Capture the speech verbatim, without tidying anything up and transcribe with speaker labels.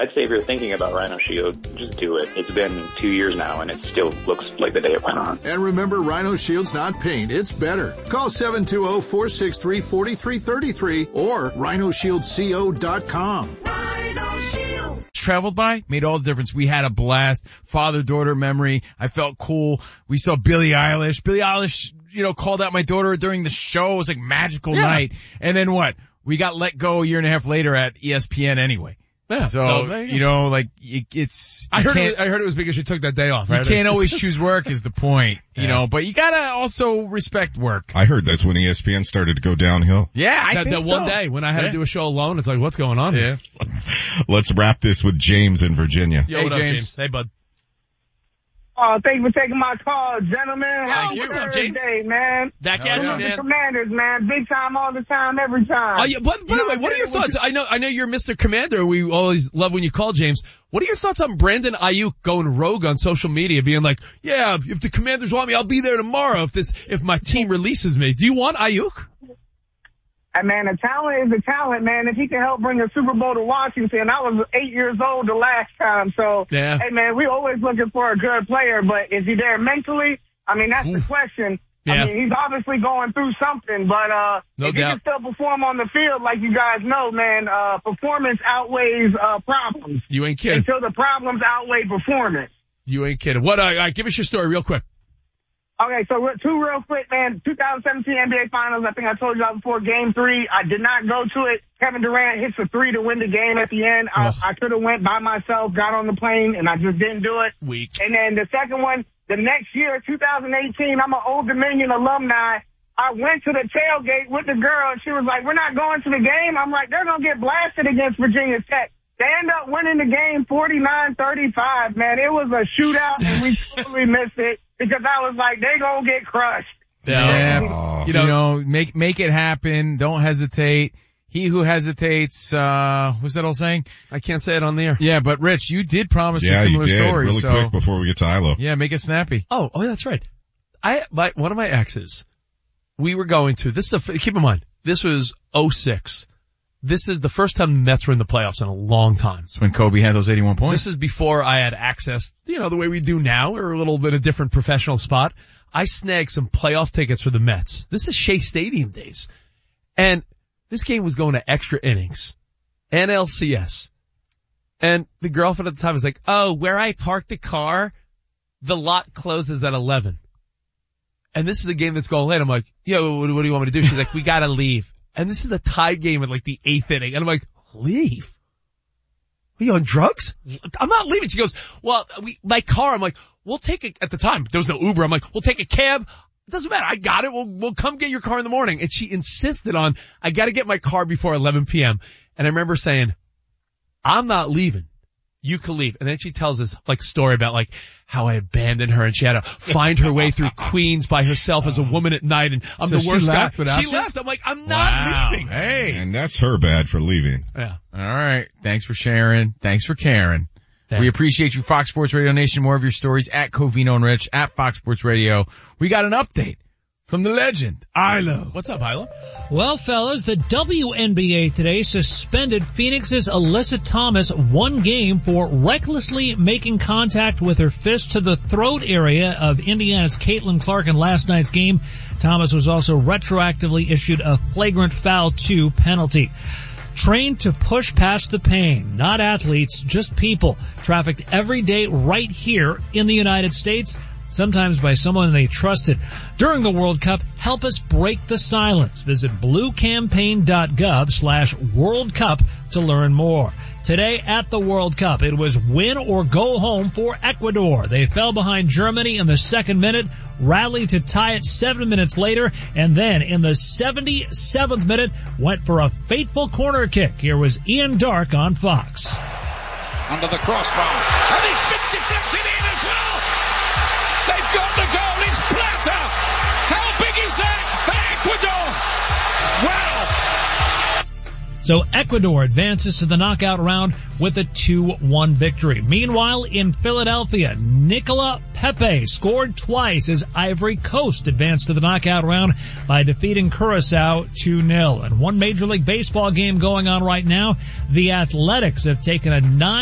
Speaker 1: I'd say if you're thinking about Rhino Shield, just do it. It's been two years now, and it still looks like the day it went on.
Speaker 2: And remember, Rhino Shield's not paint, it's better. Call seven two zero, four six three, four three three three or rhino shield co dot com.
Speaker 3: Rhino Shield.
Speaker 4: Traveled by made all the difference. We had a blast. Father-daughter memory. I felt cool. We saw Billie Eilish. Billie Eilish, you know, called out my daughter during the show. It was like magical yeah. night. And then what? We got let go a year and a half later at E S P N anyway. Yeah, so, so you know, like, it's,
Speaker 5: I heard, it, I heard it was because you took that day off, right?
Speaker 4: You can't always choose work is the point, you yeah. know, but you gotta also respect work.
Speaker 6: I heard that's when E S P N started to go downhill.
Speaker 4: Yeah, I
Speaker 5: that,
Speaker 4: think
Speaker 5: that
Speaker 4: so.
Speaker 5: one day when I had yeah. to do a show alone, it's like, what's going on
Speaker 4: yeah.
Speaker 5: here?
Speaker 6: Let's wrap this with James in Virginia.
Speaker 5: Yo,
Speaker 4: hey,
Speaker 5: what
Speaker 4: James.
Speaker 5: up, James? Hey, bud.
Speaker 7: Oh, thank you for taking my call, gentlemen.
Speaker 5: Thank you. What's up, James?
Speaker 7: Day, man.
Speaker 5: Back at you, man.
Speaker 7: Commanders, man. Big time all the time, every time.
Speaker 5: Oh, yeah, but, by the way, what are your thoughts? I know, I know you're Mister Commander. We always love when you call, James. What are your thoughts on Brandon Ayuk going rogue on social media, being like, yeah, if the Commanders want me, I'll be there tomorrow if this, if my team releases me. Do you want Ayuk?
Speaker 7: Hey, man, a talent is a talent, man. If he can help bring a Super Bowl to Washington, I was eight years old the last time. So,
Speaker 5: yeah.
Speaker 7: hey, man, we always looking for a good player, but is he there mentally? I mean, that's Oof. the question.
Speaker 5: Yeah.
Speaker 7: I mean, he's obviously going through something, but uh
Speaker 5: no
Speaker 7: if
Speaker 5: doubt.
Speaker 7: he can still perform on the field, like you guys know, man, uh performance outweighs uh problems.
Speaker 5: You ain't kidding.
Speaker 7: Until the problems outweigh performance.
Speaker 5: You ain't kidding. What? Uh, uh, give us your story real quick.
Speaker 7: Okay, so two real quick, man. twenty seventeen N B A Finals, I think I told you all before, game three. I did not go to it. Kevin Durant hits a three to win the game at the end. I, I could have went by myself, got on the plane, and I just didn't do it.
Speaker 5: Weak.
Speaker 7: And then the second one, the next year, two thousand eighteen, I'm an Old Dominion alumni. I went to the tailgate with the girl, and she was like, we're not going to the game. I'm like, they're going to get blasted against Virginia Tech. They end up winning the game forty-nine thirty-five, man. It was a shootout, and we totally missed it because I was like, they going to get crushed.
Speaker 4: Yeah, yeah. You, know, you know, make make it happen. Don't hesitate. He who hesitates, uh, what's that old saying?
Speaker 5: I can't say it on the air.
Speaker 4: Yeah, but Rich, you did promise
Speaker 6: yeah,
Speaker 4: a similar
Speaker 6: you did.
Speaker 4: story.
Speaker 6: Really
Speaker 4: so,
Speaker 6: quick before we get to Ilo.
Speaker 4: Yeah, make it snappy.
Speaker 5: Oh, oh, that's right. I, my, one of my exes, we were going to, this is a, keep in mind, this was oh six. This is the first time the Mets were in the playoffs in a long time.
Speaker 4: That's when Kobe had those eighty-one points.
Speaker 5: This is before I had access, you know, the way we do now. We're a little bit of different professional spot. I snagged some playoff tickets for the Mets. This is Shea Stadium days. And this game was going to extra innings. N L C S. And the girlfriend at the time was like, oh, where I parked the car, the lot closes at eleven. And this is a game that's going late. I'm like, yo, what, what do you want me to do? She's like, we gotta leave. And this is a tie game at like the eighth inning. And I'm like, leave? Are you on drugs? I'm not leaving. She goes, well, we, my car. I'm like, we'll take it. At the time, there was no Uber. I'm like, we'll take a cab. It doesn't matter. I got it. We'll, we'll come get your car in the morning. And she insisted on, I gotta get my car before eleven p.m. And I remember saying, I'm not leaving. You can leave. And then she tells this like story about like how I abandoned her and she had to find her way through Queens by herself as a woman at night. And I'm
Speaker 4: so
Speaker 5: the worst
Speaker 4: she
Speaker 5: guy.
Speaker 4: Left without
Speaker 5: she
Speaker 4: you?
Speaker 5: left. I'm like, I'm not
Speaker 4: wow.
Speaker 5: leaving.
Speaker 4: Hey.
Speaker 6: And that's her bad for leaving.
Speaker 5: Yeah.
Speaker 4: All right. Thanks for sharing. Thanks for caring.
Speaker 5: Thanks.
Speaker 4: We appreciate you, Fox Sports Radio Nation. More of your stories at Covino and Rich at Fox Sports Radio. We got an update from the legend, Ilo.
Speaker 5: What's up, Ilo?
Speaker 8: Well, fellas, the W N B A today suspended Phoenix's Alyssa Thomas one game for recklessly making contact with her fist to the throat area of Indiana's Caitlin Clark in last night's game. Thomas was also retroactively issued a flagrant foul two penalty. Trained to push past the pain, not athletes, just people, trafficked every day right here in the United States, sometimes by someone they trusted. During the World Cup, help us break the silence. Visit bluecampaign.gov slash World Cup to learn more. Today at the World Cup, it was win or go home for Ecuador. They fell behind Germany in the second minute, rallied to tie it seven minutes later, and then in the seventy-seventh minute, went for a fateful corner kick. Here was Ian Dark on Fox.
Speaker 9: Under the crossbar, and it's been deflected in as well. They've got the goal. It's Plata. How big is that for Ecuador? Wow.
Speaker 8: So Ecuador advances to the knockout round with a two one victory. Meanwhile, in Philadelphia, Nicola Pepe scored twice as Ivory Coast advanced to the knockout round by defeating Curaçao two nil. And one Major League Baseball game going on right now. The Athletics have taken a nine